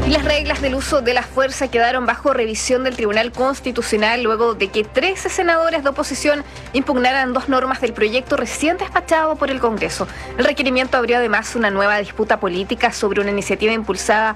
Y las reglas del uso de la fuerza quedaron bajo revisión del Tribunal Constitucional luego de que 13 senadores de oposición impugnaran 2 normas del proyecto recién despachado por el Congreso. El requerimiento abrió además una nueva disputa política sobre una iniciativa impulsada